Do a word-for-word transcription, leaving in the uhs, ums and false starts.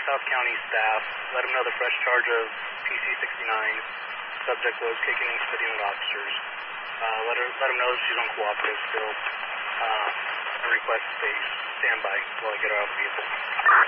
South County staff. Let them know the fresh charge of P C sixty-nine. Subject was kicking and spitting at officers. Uh, let her let them know that she's uncooperative still. Uh, and request they stand by while I get her out of the vehicle.